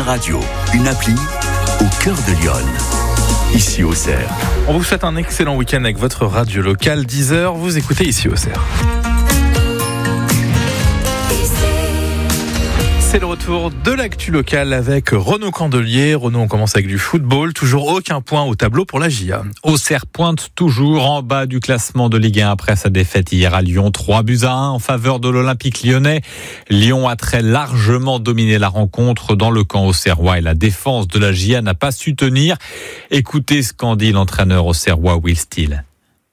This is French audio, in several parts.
Radio, une appli au cœur de Lyon. Ici Auxerre. On vous souhaite un excellent week-end avec votre radio locale. 10h, vous écoutez Ici Auxerre. C'est le retour de l'actu locale avec Renaud Candelier. Renaud, on commence avec du football. Toujours aucun point au tableau pour la JA. Auxerre pointe toujours en bas du classement de Ligue 1 après sa défaite hier à Lyon. 3-1 en faveur de l'Olympique lyonnais. Lyon a très largement dominé la rencontre dans le camp auxerrois et la défense de la JA n'a pas su tenir. Écoutez ce qu'en dit l'entraîneur auxerrois Will Steele.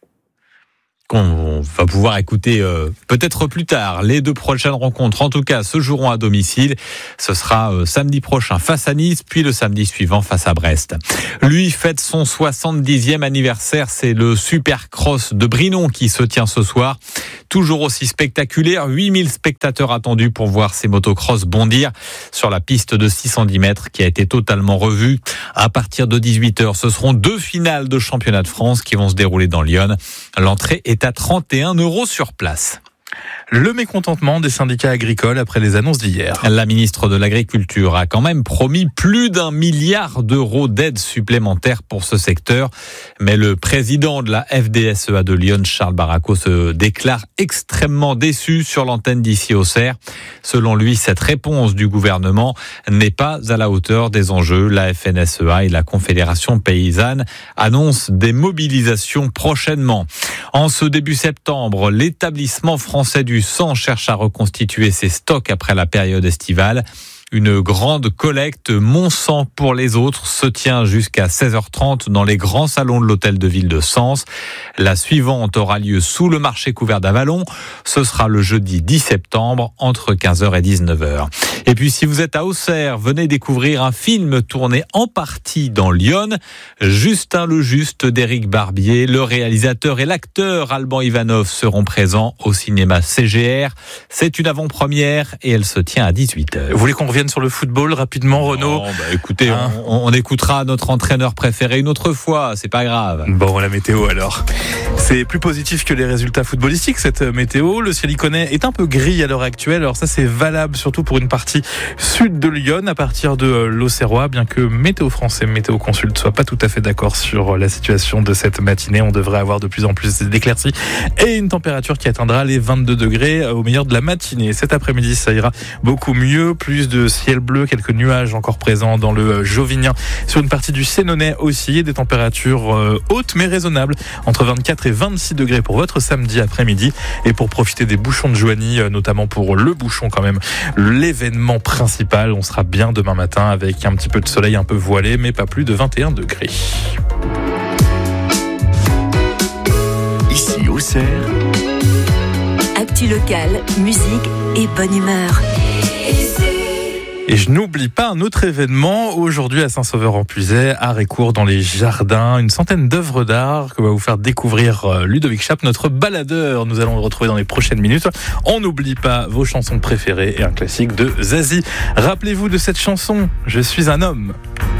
Qu'on va pouvoir écouter peut-être plus tard. Les deux prochaines rencontres, en tout cas, se joueront à domicile. Ce sera samedi prochain face à Nice, puis le samedi suivant face à Brest. Lui fête son 70e anniversaire. C'est le Supercross de Brinon qui se tient ce soir. Toujours aussi spectaculaire. 8000 spectateurs attendus pour voir ces motocross bondir sur la piste de 610 mètres qui a été totalement revue. À partir de 18h, ce seront 2 finales de championnat de France qui vont se dérouler dans Lyon. L'entrée est à 31 € sur place. Le mécontentement des syndicats agricoles après les annonces d'hier. La ministre de l'Agriculture a quand même promis plus d'1 milliard d'euros d'aide supplémentaire pour ce secteur. Mais le président de la FDSEA de Lyon, Charles Barraco, se déclare extrêmement déçu sur l'antenne d'Ici Auxerre. Selon lui, cette réponse du gouvernement n'est pas à la hauteur des enjeux. La FNSEA et la Confédération paysanne annoncent des mobilisations prochainement. En ce début septembre, l'établissement français du sang cherche à reconstituer ses stocks après la période estivale. Une grande collecte Mon sang pour les autres se tient jusqu'à 16h30 dans les grands salons de l'hôtel de ville de Sens. La suivante aura lieu sous le marché couvert d'Avalon. Ce sera le jeudi 10 septembre entre 15h et 19h. Et puis si vous êtes à Auxerre, venez découvrir un film tourné en partie dans Lyon. Justin le Juste d'Éric Barbier, le réalisateur et l'acteur Alban Ivanov seront présents au cinéma CGR. C'est une avant-première et elle se tient à 18h. Vous voulez qu'on revienne sur le football rapidement, Renaud? Écoutez, on écoutera notre entraîneur préféré une autre fois, c'est pas grave. Bon, la météo alors. C'est plus positif que les résultats footballistiques, cette météo. Le ciel iconais est un peu gris à l'heure actuelle. Alors ça, c'est valable surtout pour une partie sud de Lyon, à partir de l'Auxerrois, bien que Météo France et Météo Consult soient pas tout à fait d'accord sur la situation de cette matinée. On devrait avoir de plus en plus d'éclaircies et une température qui atteindra les 22 degrés au meilleur de la matinée. Cet après-midi, ça ira beaucoup mieux. Plus de ciel bleu, quelques nuages encore présents dans le Jovinien. Sur une partie du Sénonais aussi, des températures hautes mais raisonnables, entre 24 et 26 degrés pour votre samedi après-midi. Et pour profiter des bouchons de Joigny, notamment pour le bouchon quand même, l'événement principal, on sera bien demain matin avec un petit peu de soleil un peu voilé, mais pas plus de 21 degrés. Ici Auxerre. Actu locale, musique et bonne humeur. Et je n'oublie pas un autre événement aujourd'hui à Saint-Sauveur-en-Puisaye, à Récourt dans les jardins. Une centaine d'œuvres d'art que va vous faire découvrir Ludovic Chape, notre baladeur. Nous allons le retrouver dans les prochaines minutes. On n'oublie pas vos chansons préférées et un classique de Zazie. Rappelez-vous de cette chanson, Je suis un homme.